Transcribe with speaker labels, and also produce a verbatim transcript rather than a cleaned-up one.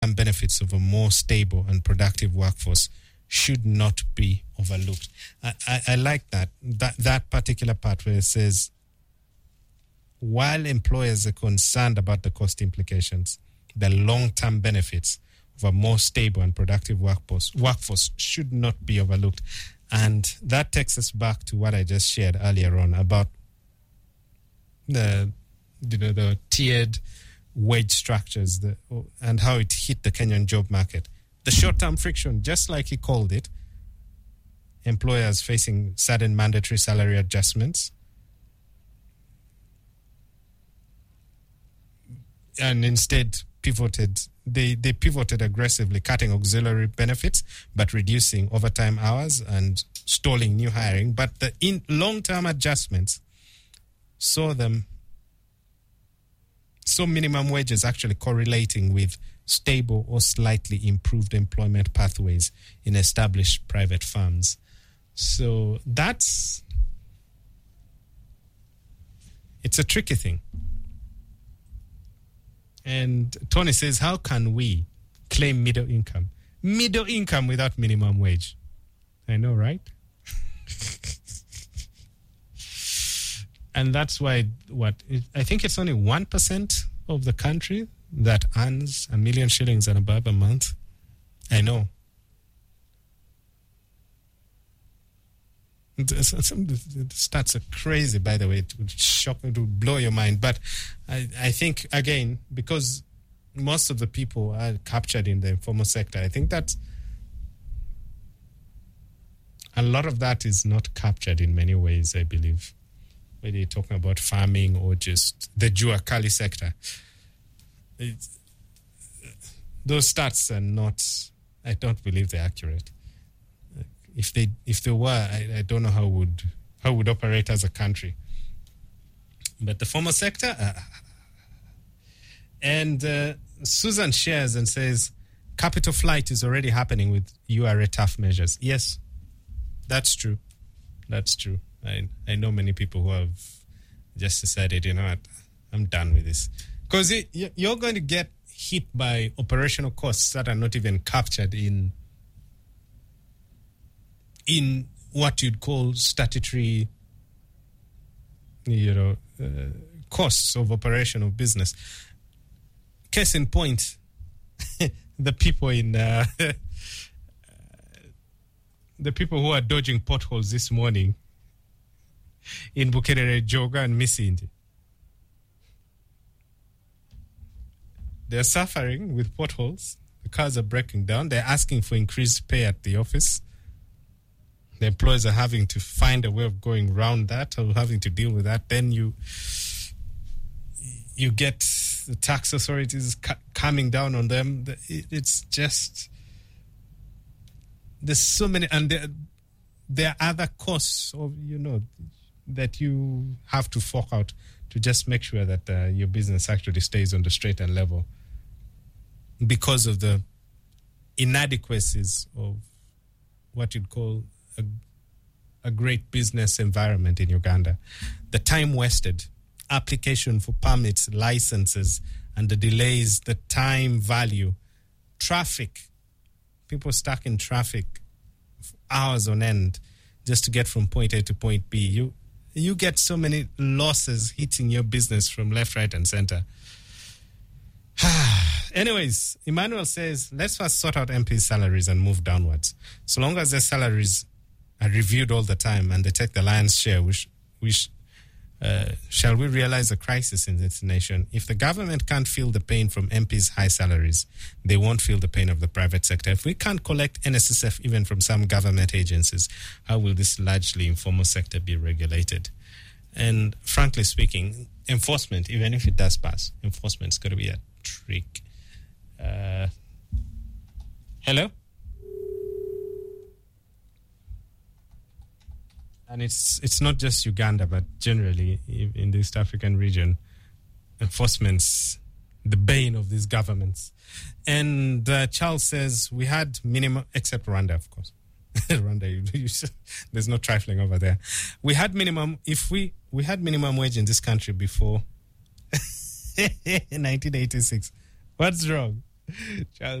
Speaker 1: long-term benefits of a more stable and productive workforce should not be overlooked. I, I, I like that, that that particular part where it says, while employers are concerned about the cost implications, the long-term benefits of a more stable and productive workforce, workforce should not be overlooked. And that takes us back to what I just shared earlier on about the, you know, the tiered wage structures the, and how it hit the Kenyan job market. The short-term friction, just like he called it, employers facing sudden mandatory salary adjustments, and instead pivoted, they, they pivoted aggressively, cutting auxiliary benefits, but reducing overtime hours and stalling new hiring. But the in long-term adjustments saw them, saw minimum wages actually correlating with stable or slightly improved employment pathways in established private firms. So that's, it's a tricky thing. And Tony says, how can we claim middle income? Middle income without minimum wage. I know, right? And that's why, what, I think it's only one percent of the country that earns a million shillings and above a month. I know. Some the stats are crazy, by the way. It would shock, it would blow your mind. But I, I think, again, because most of the people are captured in the informal sector, I think that a lot of that is not captured in many ways, I believe. Whether you're talking about farming or just the Jua Kali sector. It's, those stats are not, I don't believe they're accurate. If they if they were, I, I don't know how would how would operate as a country. But the formal sector, uh, and uh, Susan shares and says, capital flight is already happening with U R A tough measures. Yes, that's true. That's true. I I know many people who have just decided, you know what, I'm done with this. Because you're going to get hit by operational costs that are not even captured in in what you'd call statutory, you know, uh, costs of operation of business. Case in point, the people in uh, the people who are dodging potholes this morning in Bukerere, Joga, and Misindi. They're suffering with potholes. The cars are breaking down. They're asking for increased pay at the office. The employers are having to find a way of going around that or having to deal with that. Then you you get the tax authorities cu- coming down on them. It's just, there's so many, and there, there are other costs of, you know, that you have to fork out to just make sure that uh, your business actually stays on the straight and level because of the inadequacies of what you'd call a, a great business environment in Uganda. The time wasted, application for permits, licenses, and the delays, the time value, traffic, people stuck in traffic for hours on end just to get from point A to point B. You you get so many losses hitting your business from left, right, and center. Anyways, Emmanuel says, let's first sort out M Ps' salaries and move downwards. So long as their salaries are reviewed all the time and they take the lion's share, which, which uh, shall we realize a crisis in this nation? If the government can't feel the pain from M Ps' high salaries, they won't feel the pain of the private sector. If we can't collect N S S F even from some government agencies, how will this largely informal sector be regulated? And frankly speaking, enforcement, even if it does pass, enforcement's got to be a trick. Uh, hello? And it's it's not just Uganda, but generally in the East African region, enforcement's the bane of these governments. And uh, Charles says, we had minimum, except Rwanda, of course. Rwanda, you, you, there's no trifling over there. We had minimum, if we, we had minimum wage in this country before nineteen eighty-six. What's wrong? Ciao.